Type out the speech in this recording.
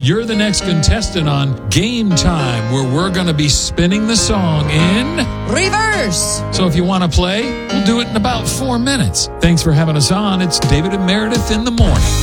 you're the next contestant on Game Time, where we're going to be spinning the song in reverse. So if you want to play, we'll do it in about 4 minutes. Thanks for having us on. It's David and Meredith in the morning.